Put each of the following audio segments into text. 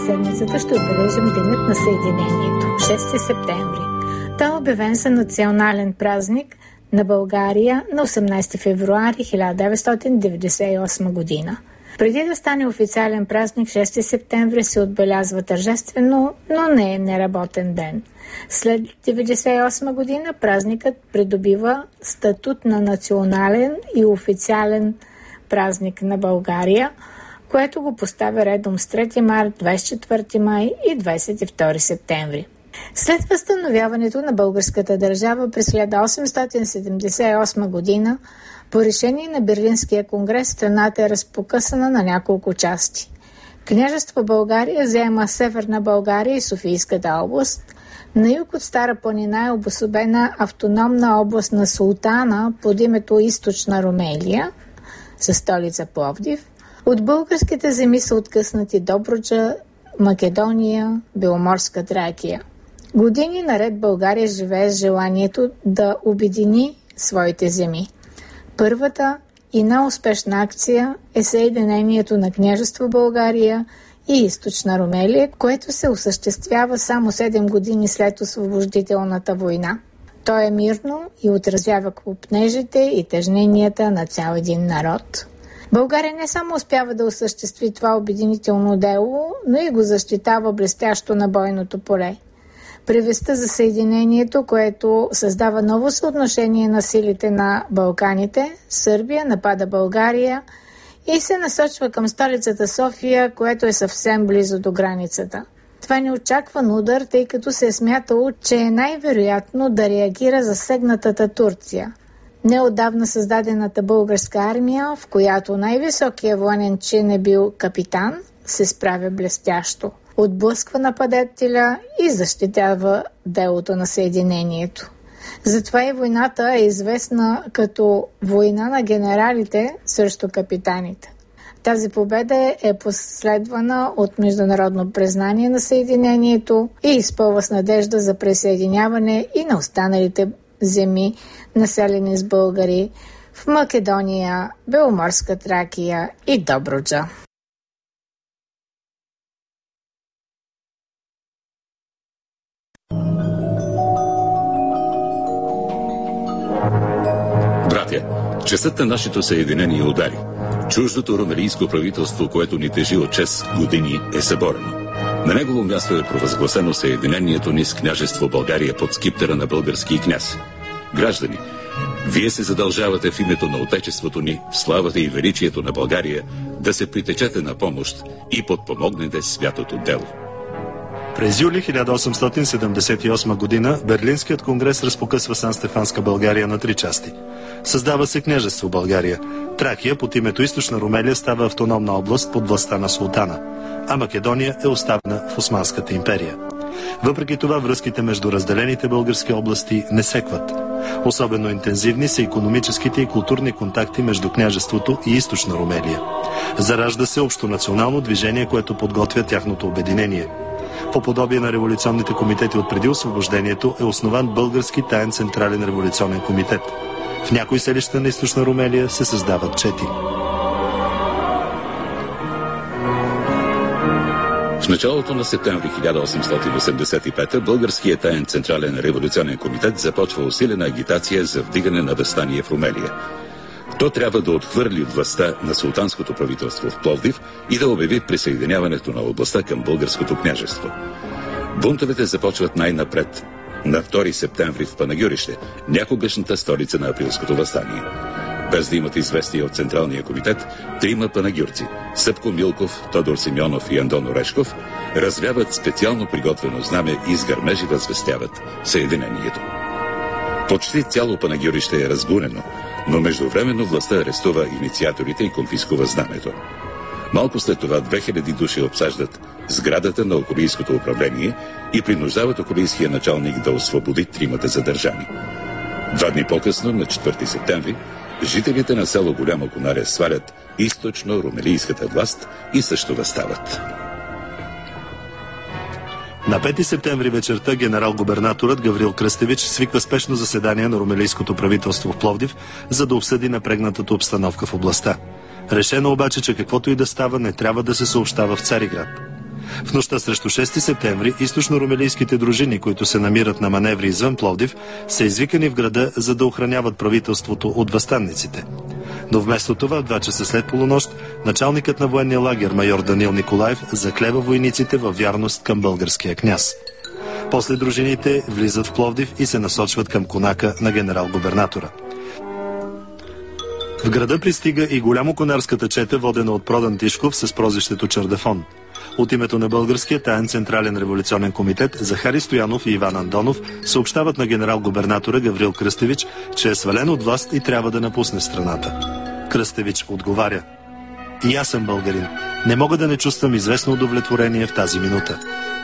седмицата ще отбележим Денят на Съединението, 6 септември. Той е обявен за национален празник на България на 18 февруари 1998 година. Преди да стане официален празник, 6 септември се отбелязва тържествено, но не е неработен ден. След 1998 година празникът придобива статут на национален и официален празник на България, което го поставя редом с 3 март, 24 май и 22 септември. След възстановяването на българската държава през 1878 година, по решение на Берлинския конгрес, страната е разпокъсана на няколко части. Княжество България заема Северна България и Софийската област. На юг от Стара планина е обособена автономна област на Султана под името Източна Румелия, със столица Пловдив. От българските земи са откъснати Добруджа, Македония, Беломорска Тракия. Години наред България живее с желанието да обедини своите земи. Първата и най-успешна акция е съединението на княжество България и Източна Румелия, което се осъществява само 7 години след освободителната война. То е мирно и отразява копнежите и тежненията на цял един народ. България не само успява да осъществи това обединително дело, но и го защитава блестящо на бойното поле. При вестта за съединението, което създава ново съотношение на силите на Балканите, Сърбия напада България и се насочва към столицата София, което е съвсем близо до границата. Това е неочакван удар, тъй като се е смятало, че е най-вероятно да реагира засегнатата Турция. Неотдавна създадената българска армия, в която най-високият военен чин е бил капитан, се справя блестящо. Отблъсква нападателя и защитава делото на съединението. Затова и войната е известна като война на генералите срещу капитаните. Тази победа е последвана от международно признание на съединението и изпълва с надежда за присъединяване и на останалите земи, населени с българи в Македония, Беломорска Тракия и Добруджа. Братя, честът на нашето съединение удари. Чуждото румелийско правителство, което ни тежи от 6 години, е съборено. На негово място е провъзгласено съединението ни с княжество България под скиптера на български княз. Граждани, вие се задължавате в името на Отечеството ни, в славата и величието на България, да се притечете на помощ и подпомогнете святото дело. През юли 1878 година Берлинският конгрес разпокъсва Сан-Стефанска България на 3 части. Създава се княжество България. Тракия под името Източна Румелия става автономна област под властта на султана, а Македония е оставена в Османската империя. Въпреки това връзките между разделените български области не секват. Особено интензивни са икономическите и културни контакти между княжеството и Източна Румелия. Заражда се общонационално движение, което подготвя тяхното обединение. По подобие на революционните комитети от преди освобождението е основан Български таен централен революционен комитет. В някои селища на Източна Румелия се създават чети. В началото на септември 1885 Българският таен централен революционен комитет започва усилена агитация за вдигане на въстание в Румелия. То трябва да отхвърли властта на султанското правителство в Пловдив и да обяви присъединяването на областта към българското княжество. Бунтовете започват най-напред на 2 септември в Панагюрище, някогашната столица на априлското въстание. Без да имат известие от Централния комитет, 3 панагюрци – Събко Милков, Тодор Симеонов и Андон Орешков – развяват специално приготвено знаме и с гърмежи възвестяват съединението. Почти цяло Панагюрище е разгонено, но междувременно властта арестува инициаторите и конфискува знамето. Малко след това 2000 души обсаждат сградата на околийското управление и принуждават околийския началник да освободи 3 задържани. 2 дни по-късно, на 4 септември, жителите на село Голяма Конаря свалят източно-румелийската власт и също въстават. На 5 септември вечерта генерал-губернаторът Гаврил Кръстевич свиква спешно заседание на румелийското правителство в Пловдив, за да обсъди напрегнатата обстановка в областта. Решено обаче, че каквото и да става, не трябва да се съобщава в Цариград. В нощта срещу 6 септември източно-румелийските дружини, които се намират на маневри извън Пловдив, са извикани в града, за да охраняват правителството от въстанниците. Но вместо това, в 2 часа след полунощ, началникът на военния лагер майор Данил Николаев заклева войниците във вярност към българския княз. После дружините влизат в Пловдив и се насочват към конака на генерал-губернатора. В града пристига и голямо конарската чета, водена от Продан Тишков с прозвището Чардафон. От името на Българския таен централен революционен комитет Захари Стоянов и Иван Андонов съобщават на генерал-губернатора Гаврил Кръстевич, че е свален от власт и трябва да напусне страната. Кръстевич отговаря: „И аз съм българин. Не мога да не чувствам известно удовлетворение в тази минута“.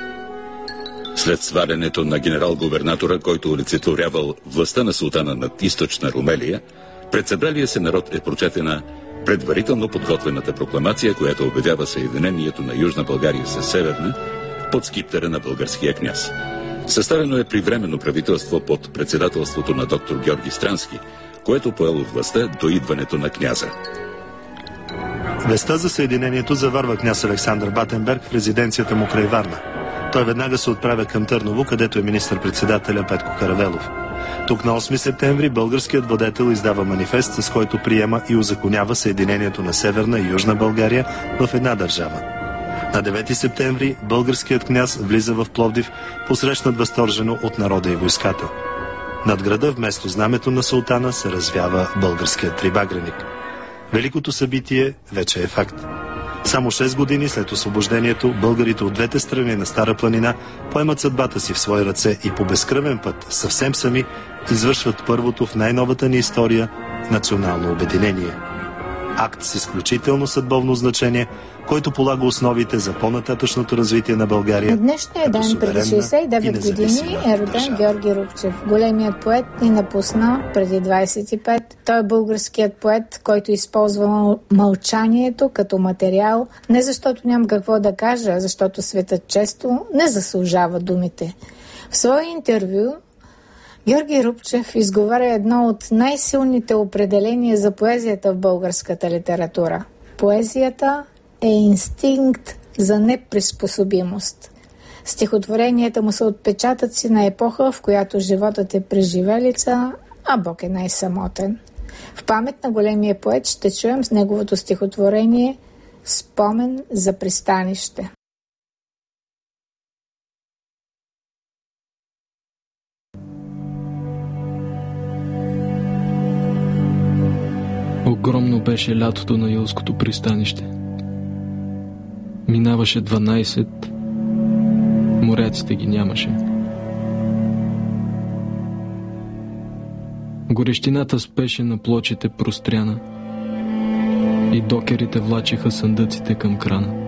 След свалянето на генерал-губернатора, който олицетворявал властта на султана над източна Румелия, пред събралия се народ е прочетена предварително подготвената прокламация, която обявява съединението на Южна България с Северна под скиптъра на българския княз. Съставено е при временно правителство под председателството на доктор Георги Странски, което поело властта до идването на княза. Вестта за съединението заварва княз Александър Батенберг в резиденцията му край Варна. Той веднага се отправя към Търново, където е министър-председателя Петко Каравелов. Тук на 8 септември българският владетел издава манифест, с който приема и узаконява съединението на Северна и Южна България в една държава. На 9 септември българският княз влиза в Пловдив, посрещнат възторжено от народа и войската. Над града вместо знамето на султана се развява българският трибагреник. Великото събитие вече е факт. Само 6 години след освобождението, българите от двете страни на Стара планина поемат съдбата си в свои ръце и по безкръвен път, съвсем сами, извършват първото в най-новата ни история национално обединение. Акт с изключително съдбовно значение, който полага основите за по-нататъчното развитие на България. На днешния ден преди 69 години е роден Георги Рупчев. Големият поет ни напусна преди 25. Той е българският поет, който използва мълчанието като материал, не защото няма какво да кажа, а защото светът често не заслужава думите. В свое интервю Георги Рупчев изговаря едно от най-силните определения за поезията в българската литература. Поезията е инстинкт за неприспособимост. Стихотворенията му са отпечатъци на епоха, в която животът е преживелица, а Бог е най-самотен. В памет на големия поет ще чуем с неговото стихотворение «Спомен за пристанище». Огромно беше лятото на Юлското пристанище. Минаваше 12, моряците ги нямаше. Горещината спеше на плочите простряна и докерите влачеха съндъците към крана.